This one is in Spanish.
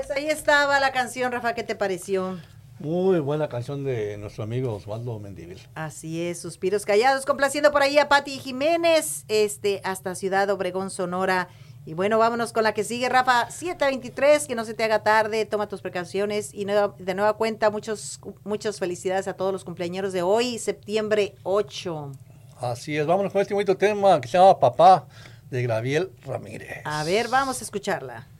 Pues ahí estaba la canción, Rafa, ¿qué te pareció? Muy buena canción de nuestro amigo Osvaldo Mendívil. Así es, Suspiros Callados, complaciendo por ahí a Pati Jiménez, hasta Ciudad Obregón, Sonora. Y bueno, vámonos con la que sigue, Rafa, 7:23, que no se te haga tarde, toma tus precauciones y de nueva cuenta, muchas felicidades a todos los cumpleañeros de hoy, septiembre 8. Así es, vámonos con este bonito tema que se llama Papá, de Gabriel Ramírez. A ver, vamos a escucharla.